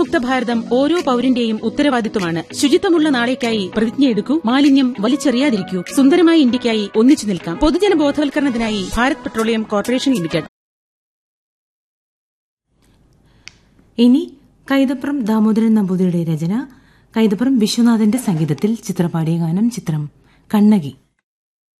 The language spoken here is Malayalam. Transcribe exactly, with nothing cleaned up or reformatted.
മാലിന്യമുക്ത ഭാരതം ഓരോ പൌരന്റെയും ഉത്തരവാദിത്വമാണ്. ശുചിത്വമുള്ള നാളേക്കായി പ്രതിജ്ഞയെടുക്കൂ. മാലിന്യം വലിച്ചെറിയാതിരിക്കൂ. സുന്ദരമായ ഇന്ത്യയ്ക്കായി ഒന്നിച്ചു നിൽക്കാം. പൊതുജന ബോധവൽക്കരണത്തിനായി ഭാരത് പെട്രോളിയം കോർപ്പറേഷൻ ലിമിറ്റഡ്. ഇനി കൈതപ്രം ദാമോദരൻ നമ്പൂതിരിയുടെ രചന, കൈതപ്രം വിശ്വനാഥന്റെ സംഗീതത്തിൽ ചിത്രപാടിയ ഗാനം. ചിത്രം കണ്ണകി.